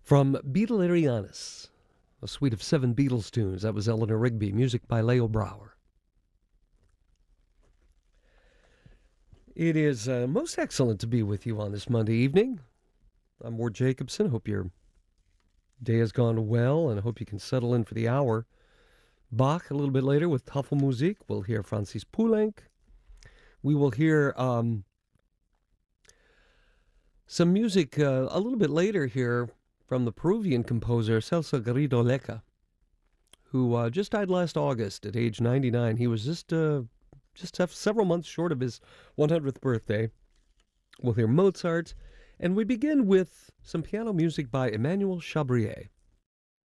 From Beatlerianus, a suite of 7 Beatles tunes. That was Eleanor Rigby, music by Leo Brower. It is most excellent to be with you on this Monday evening. I'm Ward Jacobson. Hope your day has gone well, and I hope you can settle in for the hour. Bach a little bit later with Tafelmusik. We'll hear Francis Poulenc. We will hear some music a little bit later here from the Peruvian composer Celso Garrido Leca, who just died last August at age 99. He was just several months short of his 100th birthday. We'll hear Mozart, and we begin with some piano music by Emmanuel Chabrier.